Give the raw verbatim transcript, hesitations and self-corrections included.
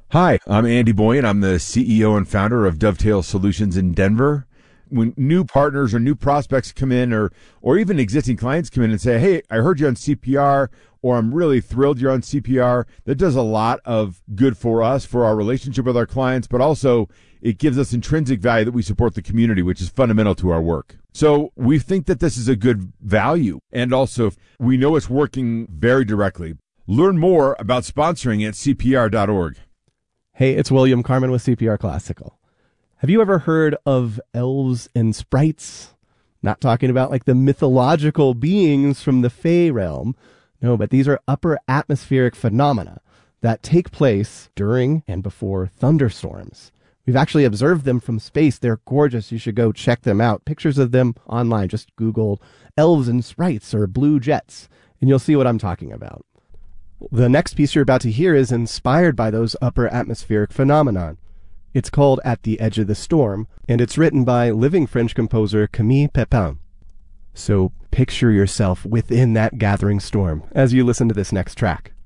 Hi, I'm Andy Boyan. I'm the C E O and founder of Dovetail Solutions in Denver. When new partners or new prospects come in, or or even existing clients come in and say, hey, I heard you on C P R, or I'm really thrilled you're on C P R, that does a lot of good for us, for our relationship with our clients, but also it gives us intrinsic value that we support the community, which is fundamental to our work. So we think that this is a good value, and also we know it's working very directly. Learn more about sponsoring at C P R dot org. Hey, it's William Carmen with C P R Classical. Have you ever heard of elves and sprites? Not talking about like the mythological beings from the Fey realm. No, but these are upper atmospheric phenomena that take place during and before thunderstorms. We've actually observed them from space. They're gorgeous. You should go check them out. Pictures of them online. Just Google elves and sprites or blue jets, and you'll see what I'm talking about. The next piece you're about to hear is inspired by those upper atmospheric phenomenon. It's called At the Edge of the Storm, and it's written by living French composer Camille Pépin. So picture yourself within that gathering storm as you listen to this next track.